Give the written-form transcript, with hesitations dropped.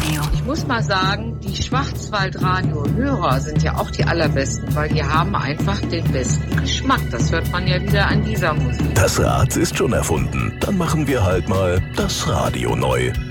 Radio. Ich muss mal sagen, die Schwarzwaldradio-Hörer sind ja auch die allerbesten, weil die haben einfach den besten Geschmack. Das hört man ja wieder an dieser Musik. Das Rad ist schon erfunden. Dann machen wir halt mal das Radio neu.